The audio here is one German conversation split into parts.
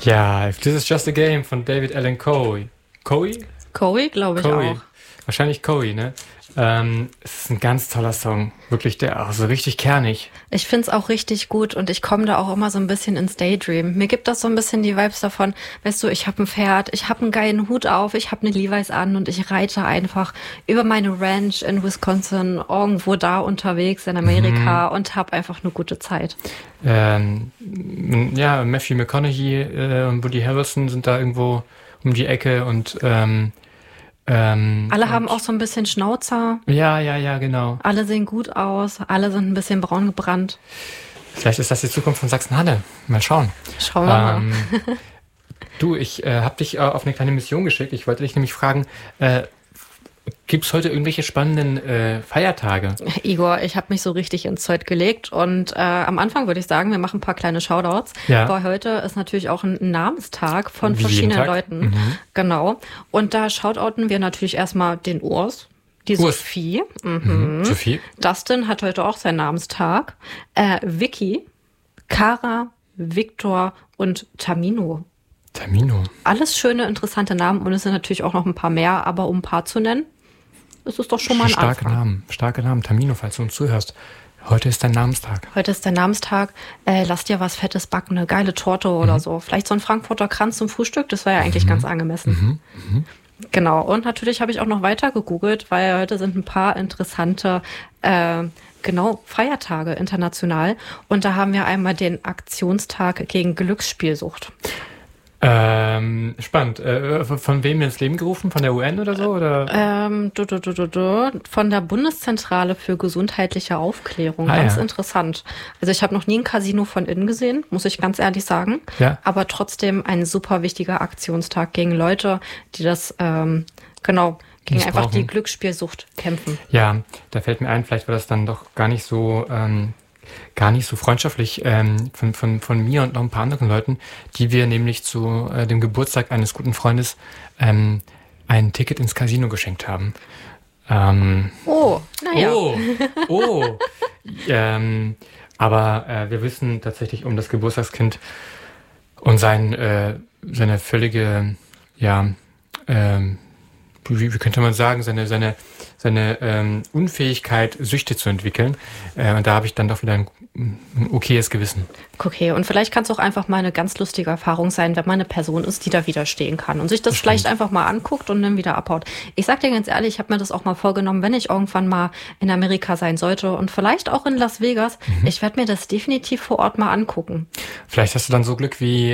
Ja, If This Is Just a Game von David Allan Coe. Coe? Coe, glaube ich Coe. auch. Wahrscheinlich Coe, ne? Es ist ein ganz toller Song. Wirklich, der auch so richtig kernig. Ich find's auch richtig gut und ich komme da auch immer so ein bisschen ins Daydream. Mir gibt das so ein bisschen die Vibes davon, weißt du, ich habe ein Pferd, ich habe einen geilen Hut auf, ich habe eine Levi's an und ich reite einfach über meine Ranch in Wisconsin, irgendwo da unterwegs in Amerika und habe einfach eine gute Zeit. Ja, Matthew McConaughey und Woody Harrelson sind da irgendwo um die Ecke und alle haben auch so ein bisschen Schnauzer. Ja, genau. Alle sehen gut aus, alle sind ein bisschen braun gebrannt. Vielleicht ist das die Zukunft von Sachsen-Anhalt. Mal schauen. Schauen wir mal. Du, ich habe dich auf eine kleine Mission geschickt. Ich wollte dich nämlich fragen, gibt es heute irgendwelche spannenden Feiertage? Igor, ich habe mich so richtig ins Zeug gelegt und am Anfang würde ich sagen, wir machen ein paar kleine Shoutouts. Ja. Aber heute ist natürlich auch ein Namenstag von Wie jeden verschiedenen Tag. Leuten. Genau. Und da shoutouten wir natürlich erstmal den Urs, die Urs. Sophie. Sophie? Dustin hat heute auch seinen Namenstag. Vicky, Kara, Viktor und Tamino. Tamino. Alles schöne, interessante Namen und es sind natürlich auch noch ein paar mehr, aber um ein paar zu nennen, ist es doch schon mal ein Anfang. Starke Namen. Tamino, falls du uns zuhörst. Heute ist dein Namenstag. Heute ist der Namenstag. Lass dir was Fettes backen, eine geile Torte oder so. Vielleicht so ein Frankfurter Kranz zum Frühstück, das wäre ja eigentlich ganz angemessen. Genau, und natürlich habe ich auch noch weiter gegoogelt, weil heute sind ein paar interessante Feiertage international. Und da haben wir einmal den Aktionstag gegen Glücksspielsucht. Spannend. Von wem ins Leben gerufen? Von der UN oder so? Oder? Von der Bundeszentrale für gesundheitliche Aufklärung. Ah, Ganz ja. interessant. Also ich habe noch nie ein Casino von innen gesehen, muss ich ganz ehrlich sagen. Ja. Aber trotzdem ein super wichtiger Aktionstag gegen Leute, die das, gegen einfach die Glücksspielsucht kämpfen. Ja, da fällt mir ein, vielleicht war das dann doch gar nicht so freundschaftlich von mir und noch ein paar anderen Leuten, die wir nämlich zu dem Geburtstag eines guten Freundes ein Ticket ins Casino geschenkt haben. Naja. Aber wir wissen tatsächlich um das Geburtstagskind und seine völlige, wie könnte man sagen, seine Unfähigkeit, Süchte zu entwickeln. Und da habe ich dann doch wieder ein okayes Gewissen. Okay, und vielleicht kann es auch einfach mal eine ganz lustige Erfahrung sein, wenn man eine Person ist, die da widerstehen kann und sich das vielleicht einfach mal anguckt und dann wieder abhaut. Ich sag dir ganz ehrlich, ich habe mir das auch mal vorgenommen, wenn ich irgendwann mal in Amerika sein sollte und vielleicht auch in Las Vegas, ich werde mir das definitiv vor Ort mal angucken. Vielleicht hast du dann so Glück wie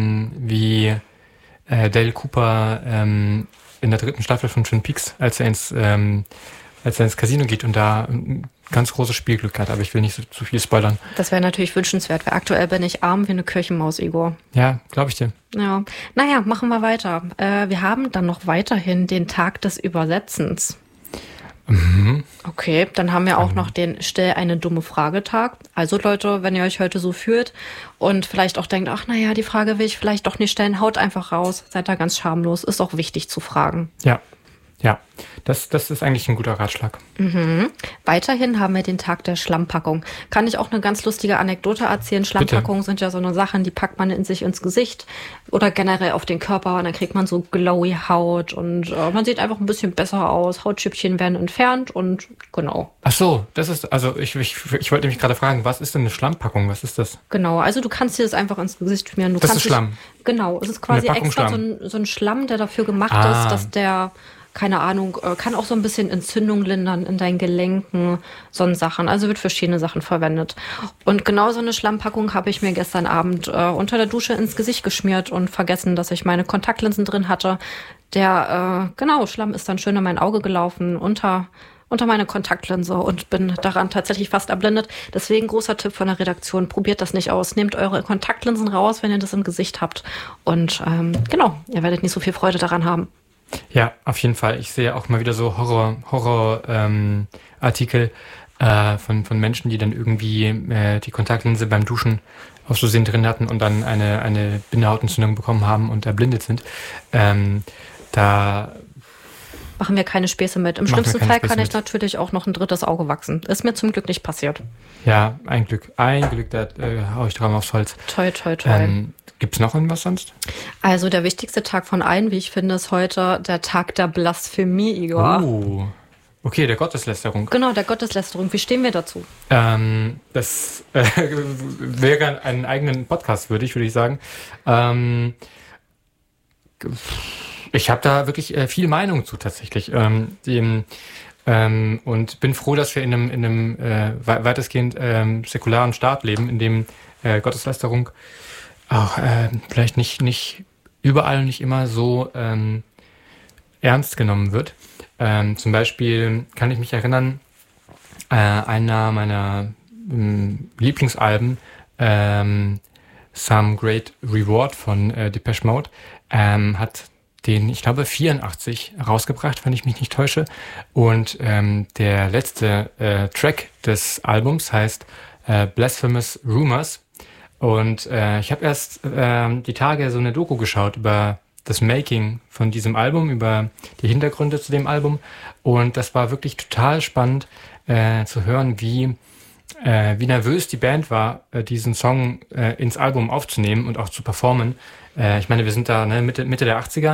Dale Cooper in der 3. Staffel von Twin Peaks, als er ins Casino geht und da ein ganz großes Spielglück hat, aber ich will nicht zu viel spoilern. Das wäre natürlich wünschenswert, weil aktuell bin ich arm wie eine Kirchenmaus, Igor. Ja, glaube ich dir. Ja, naja, machen wir weiter. Wir haben dann noch weiterhin den Tag des Übersetzens. Okay, dann haben wir auch noch den Stell eine dumme Frage-Tag. Also Leute, wenn ihr euch heute so fühlt und vielleicht auch denkt, ach naja, die Frage will ich vielleicht doch nicht stellen, haut einfach raus. Seid da ganz schamlos. Ist auch wichtig zu fragen. Ja, das ist eigentlich ein guter Ratschlag. Weiterhin haben wir den Tag der Schlammpackung. Kann ich auch eine ganz lustige Anekdote erzählen? Schlammpackungen sind ja so eine Sachen, die packt man in sich ins Gesicht oder generell auf den Körper und dann kriegt man so glowy Haut und man sieht einfach ein bisschen besser aus. Hautschüppchen werden entfernt und genau. Ach so, das ist, also ich wollte mich gerade fragen, was ist denn eine Schlammpackung? Was ist das? Genau, also du kannst dir das einfach ins Gesicht schmieren. Das ist Schlamm? Genau, es ist quasi Eine Packung extra Schlamm. so ein Schlamm, der dafür gemacht ist, dass der... Keine Ahnung, kann auch so ein bisschen Entzündung lindern in deinen Gelenken, so Sachen. Also wird für verschiedene Sachen verwendet. Und genau so eine Schlammpackung habe ich mir gestern Abend unter der Dusche ins Gesicht geschmiert und vergessen, dass ich meine Kontaktlinsen drin hatte. Der Schlamm ist dann schön in mein Auge gelaufen, unter meine Kontaktlinse und bin daran tatsächlich fast erblindet. Deswegen großer Tipp von der Redaktion, probiert das nicht aus. Nehmt eure Kontaktlinsen raus, wenn ihr das im Gesicht habt. Und ihr werdet nicht so viel Freude daran haben. Ja, auf jeden Fall. Ich sehe auch mal wieder so Horror-Artikel von Menschen, die dann irgendwie die Kontaktlinse beim Duschen aus Versehen drin hatten und dann eine Bindehautentzündung bekommen haben und erblindet sind. Da machen wir keine Späße mit. Im schlimmsten Fall kann ich natürlich auch noch ein drittes Auge wachsen. Ist mir zum Glück nicht passiert. Ja, ein Glück, da hau ich dran aufs Holz. Toi, toi, toi. Gibt's noch irgendwas sonst? Also der wichtigste Tag von allen, wie ich finde, ist heute der Tag der Blasphemie, Igor. Oh, okay, der Gotteslästerung. Genau, der Gotteslästerung. Wie stehen wir dazu? Das wäre einen eigenen Podcast würde ich sagen. Ich habe da wirklich viel Meinung zu tatsächlich. Und bin froh, dass wir in einem weitestgehend säkularen Staat leben, in dem Gotteslästerung auch vielleicht nicht überall und nicht immer so ernst genommen wird. Zum Beispiel kann ich mich erinnern, einer meiner Lieblingsalben, Some Great Reward von Depeche Mode, hat den, ich glaube, 84 rausgebracht, wenn ich mich nicht täusche. Und der letzte Track des Albums heißt Blasphemous Rumors. Und ich habe erst die Tage so eine Doku geschaut über das Making von diesem Album, über die Hintergründe zu dem Album. Und das war wirklich total spannend zu hören, wie nervös die Band war, diesen Song ins Album aufzunehmen und auch zu performen. Ich meine, wir sind da Mitte der 80er,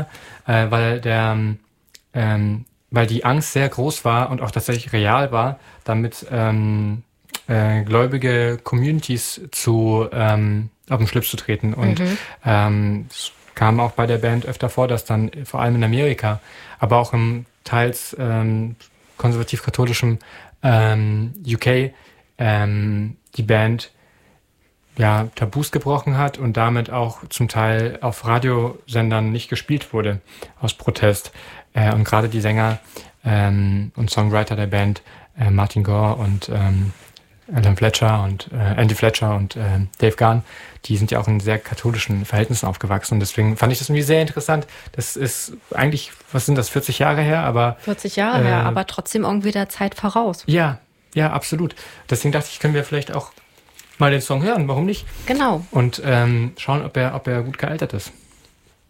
weil die Angst sehr groß war und auch tatsächlich real war, damit gläubige Communities auf den Schlips zu treten. Und es kam auch bei der Band öfter vor, dass dann vor allem in Amerika, aber auch im teils konservativ-katholischem UK die Band ja Tabus gebrochen hat und damit auch zum Teil auf Radiosendern nicht gespielt wurde aus Protest. Und gerade die Sänger und Songwriter der Band Martin Gore und Alan Fletcher und Andy Fletcher und Dave Gahan, die sind ja auch in sehr katholischen Verhältnissen aufgewachsen. Und deswegen fand ich das irgendwie sehr interessant. Das ist eigentlich, was sind das, 40 Jahre her? Aber 40 Jahre her, aber trotzdem irgendwie der Zeit voraus. Ja, absolut. Deswegen dachte ich, können wir vielleicht auch mal den Song hören. Warum nicht? Genau. Und schauen, ob er gut gealtert ist.